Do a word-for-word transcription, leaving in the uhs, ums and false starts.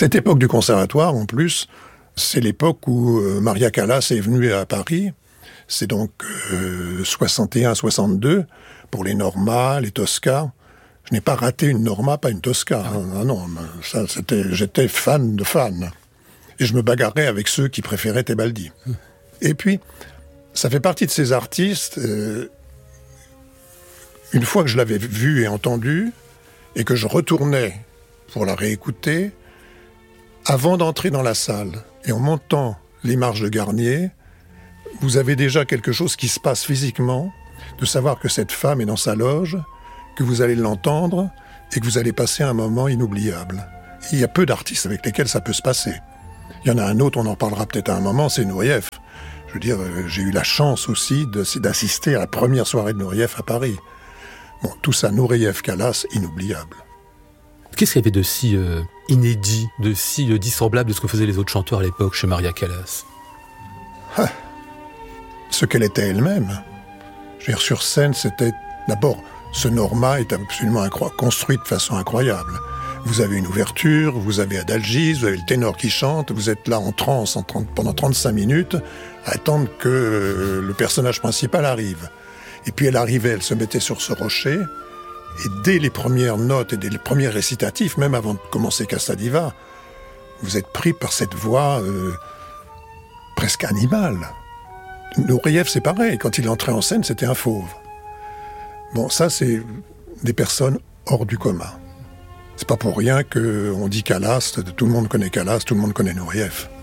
Cette époque du conservatoire, en plus, c'est l'époque où euh, Maria Callas est venue à Paris. C'est donc euh, soixante et un soixante-deux pour les Norma, les Tosca. Je n'ai pas raté une Norma, pas une Tosca. Ah, ah non, ça, c'était, j'étais fan de fan. Et je me bagarrais avec ceux qui préféraient Tebaldi. Hum. Et puis, ça fait partie de ces artistes... Euh, une fois que je l'avais vue et entendue, et que je retournais pour la réécouter, avant d'entrer dans la salle, et en montant les marches de Garnier, vous avez déjà quelque chose qui se passe physiquement, de savoir que cette femme est dans sa loge, que vous allez l'entendre, et que vous allez passer un moment inoubliable. Et il y a peu d'artistes avec lesquels ça peut se passer. Il y en a un autre, on en parlera peut-être à un moment, c'est Nureyev. Je veux dire, j'ai eu la chance aussi de, d'assister à la première soirée de Nureyev à Paris. Bon, tout ça, Nureyev, Callas, inoubliable. Qu'est-ce qu'il y avait de si euh, inédit, de si euh, dissemblable de ce que faisaient les autres chanteurs à l'époque chez Maria Callas? ah, Ce qu'elle était elle-même. Je veux dire, sur scène, c'était... D'abord, ce Norma est absolument incroyable, construit de façon incroyable. Vous avez une ouverture, vous avez Adalgise, vous avez le ténor qui chante, vous êtes là en transe en trente, pendant trente-cinq minutes à attendre que euh, le personnage principal arrive. Et puis elle arrivait, elle se mettait sur ce rocher, et dès les premières notes et dès les premiers récitatifs, même avant de commencer Casta Diva, vous êtes pris par cette voix euh, presque animale. Nureyev, c'est pareil, quand il entrait en scène, c'était un fauve. Bon, ça, c'est des personnes hors du commun. C'est pas pour rien qu'on dit Callas, tout le monde connaît Callas, tout le monde connaît Nureyev.